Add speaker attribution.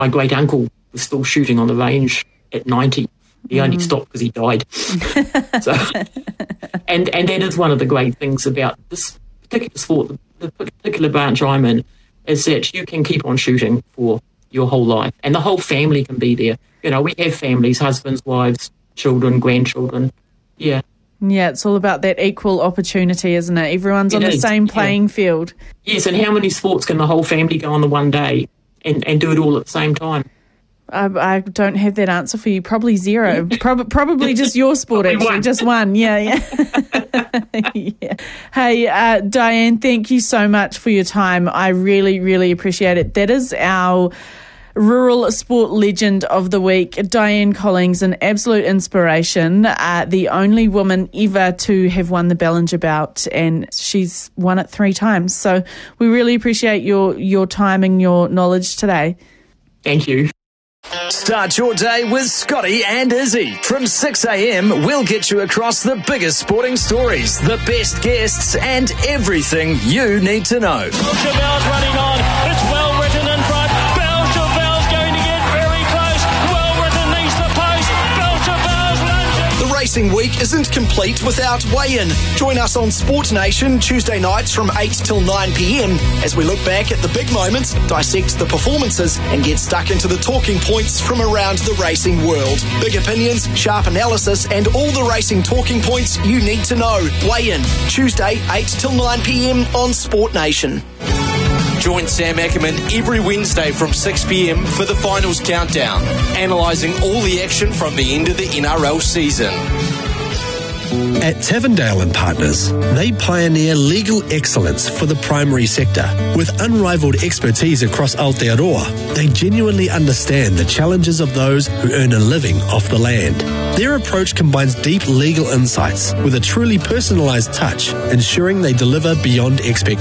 Speaker 1: My great uncle was still shooting on the range at 90. He only stopped because he died. So, and that is one of the great things about this particular sport, the particular branch I'm in, is that you can keep on shooting for your whole life, and the whole family can be there. We have families, husbands, wives, children, grandchildren. Yeah.
Speaker 2: Yeah, it's all about that equal opportunity, isn't it? Everyone's on the same playing field.
Speaker 1: Yes, and how many sports can the whole family go on the one day and do it all at the same time?
Speaker 2: I don't have that answer for you. Probably zero. Probably just your sport, actually.
Speaker 1: One.
Speaker 2: Just one. Yeah. Yeah. Hey, Diane, thank you so much for your time. I really, really appreciate it. That is our Rural Sport Legend of the Week, Diane Collings, an absolute inspiration, the only woman ever to have won the Ballinger Bout, and she's won it 3 times. So we really appreciate your time and your knowledge today.
Speaker 1: Thank you.
Speaker 3: Start your day with Scotty and Izzy. From 6 a.m, we'll get you across the biggest sporting stories, the best guests, and everything you need to know.
Speaker 4: Belchavel's running on. It's well written in front. Belchavel's going to get very close. Well written needs the post. Belchavel's lunges.
Speaker 5: The racing week isn't complete without weigh-in. Join us on Sport Nation Tuesday nights from 8 till 9 p.m. as we look back at the big moments, dissect the performances, and get stuck into the talking points from around the racing world. Big opinions, sharp analysis, and all the racing talking points you need to know. Weigh-in Tuesday 8 till 9 p.m. on Sport Nation.
Speaker 6: Join Sam Ackerman every Wednesday from 6 p.m. for the finals countdown, analysing all the action from the end of the NRL season.
Speaker 7: At Tavendale and Partners, they pioneer legal excellence for the primary sector. With unrivaled expertise across Aotearoa, they genuinely understand the challenges of those who earn a living off the land. Their approach combines deep legal insights with a truly personalised touch, ensuring they deliver beyond expectations.